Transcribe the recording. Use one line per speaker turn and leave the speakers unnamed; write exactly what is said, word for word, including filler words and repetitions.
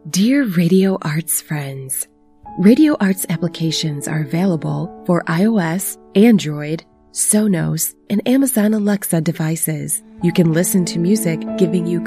Dear Radio Arts friends, Radio Arts applications are available for iOS, Android, Sonos, and Amazon Alexa devices. You can listen to music giving you